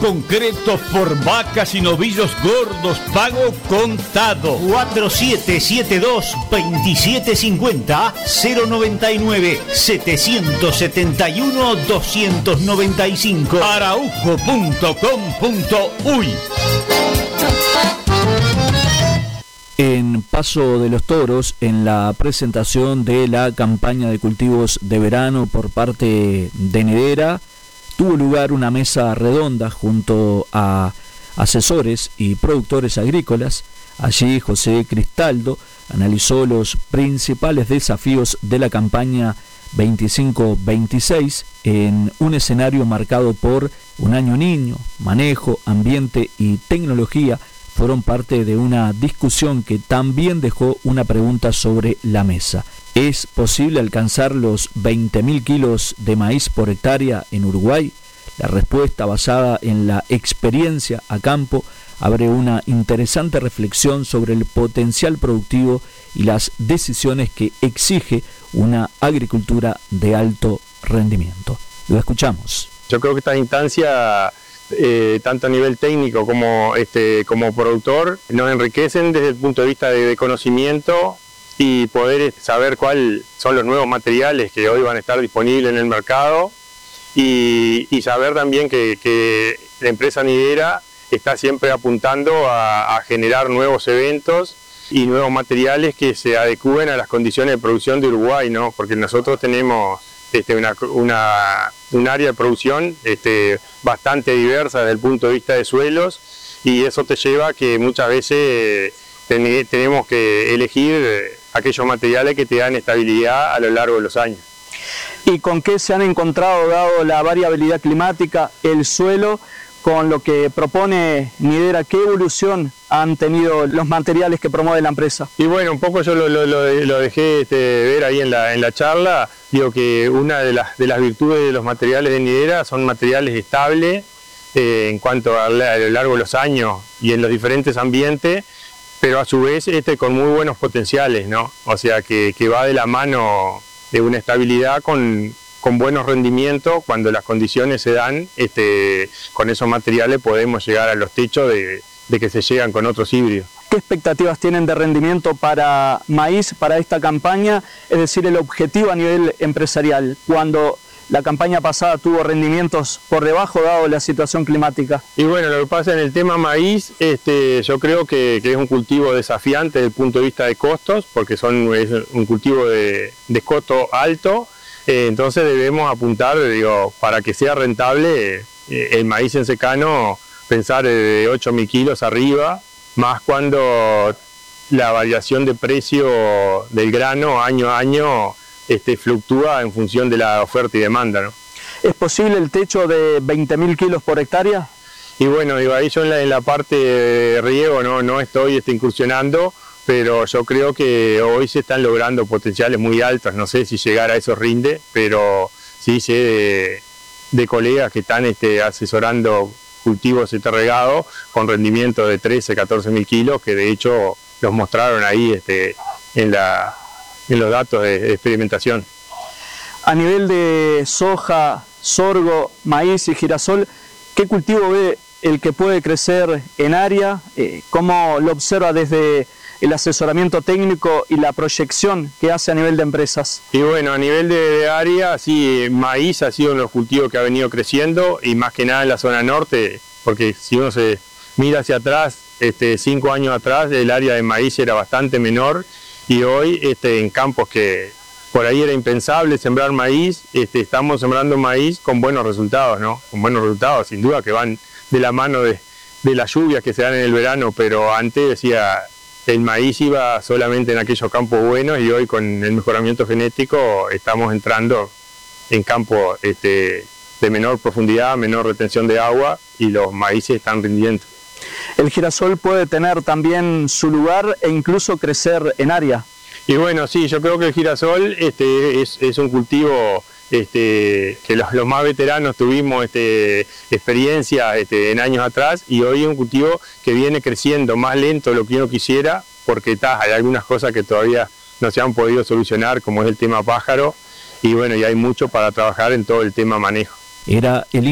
concretos por vacas y novillos gordos, pago contado. 4772-2750 099 771 295 araujo.com.uy. En Paso de los Toros, en la presentación de la campaña de cultivos de verano por parte de Nidera, tuvo lugar una mesa redonda junto a asesores y productores agrícolas. Allí José Cristaldo analizó los principales desafíos de la campaña 25-26 en un escenario marcado por un año niño. Manejo, ambiente y tecnología fueron parte de una discusión que también dejó una pregunta sobre la mesa. ¿Es posible alcanzar los 20.000 kilos de maíz por hectárea en Uruguay? La respuesta, basada en la experiencia a campo, abre una interesante reflexión sobre el potencial productivo y las decisiones que exige una agricultura de alto rendimiento. Lo escuchamos. Yo creo que esta instancia, tanto a nivel técnico como productor, nos enriquecen desde el punto de vista de conocimiento y poder saber cuáles son los nuevos materiales que hoy van a estar disponibles en el mercado y saber también que la empresa Nidera está siempre apuntando a generar nuevos eventos y nuevos materiales que se adecúen a las condiciones de producción de Uruguay, ¿no? Porque nosotros tenemos un área de producción bastante diversa desde el punto de vista de suelos, y eso te lleva a que muchas veces tenemos que elegir aquellos materiales que te dan estabilidad a lo largo de los años. ¿Y con qué se han encontrado, dado la variabilidad climática, el suelo, con lo que propone Nidera? ¿Qué evolución han tenido los materiales que promueve la empresa? Y bueno, un poco yo lo dejé ver ahí en la charla. Digo que una de las virtudes de los materiales de Nidera son materiales estables en cuanto a lo largo de los años y en los diferentes ambientes, pero a su vez con muy buenos potenciales, ¿no? O sea que va de la mano de una estabilidad con buenos rendimientos. Cuando las condiciones se dan, con esos materiales podemos llegar a los techos de que se llegan con otros híbridos. ¿Qué expectativas tienen de rendimiento para maíz, para esta campaña? Es decir, el objetivo a nivel empresarial, cuando la campaña pasada tuvo rendimientos por debajo dado la situación climática. Y bueno, lo que pasa en el tema maíz, yo creo que es un cultivo desafiante desde el punto de vista de costos, porque es un cultivo de costo alto. Entonces debemos apuntar, para que sea rentable el maíz en secano, pensar de 8.000 kilos arriba, más cuando la variación de precio del grano año a año fluctúa en función de la oferta y demanda, ¿no? ¿Es posible el techo de 20.000 kilos por hectárea? Y bueno, ahí yo en la parte de riego no estoy incursionando, pero yo creo que hoy se están logrando potenciales muy altos. No sé si llegar a eso rinde, pero sí sé de colegas que están asesorando cultivos regado con rendimiento de 13-14.000 kilos, que de hecho los mostraron ahí en los datos de experimentación. A nivel de soja, sorgo, maíz y girasol, ¿qué cultivo ve el que puede crecer en área? ¿Cómo lo observa desde el asesoramiento técnico y la proyección que hace a nivel de empresas? Y bueno, a nivel de área, sí, maíz ha sido uno de los cultivos que ha venido creciendo, y más que nada en la zona norte, porque si uno se mira hacia atrás, 5 años atrás, el área de maíz era bastante menor, y hoy en campos que por ahí era impensable sembrar maíz, estamos sembrando maíz con buenos resultados, ¿no? Con buenos resultados, sin duda que van de la mano de las lluvias que se dan en el verano, pero antes decía, el maíz iba solamente en aquellos campos buenos, y hoy con el mejoramiento genético estamos entrando en campos de menor profundidad, menor retención de agua, y los maíces están rindiendo. El girasol puede tener también su lugar e incluso crecer en área. Y bueno, sí, yo creo que el girasol es un cultivo que los más veteranos tuvimos experiencia en años atrás, y hoy es un cultivo que viene creciendo más lento de lo que uno quisiera, porque hay algunas cosas que todavía no se han podido solucionar, como es el tema pájaro, y bueno, y hay mucho para trabajar en todo el tema manejo. Era el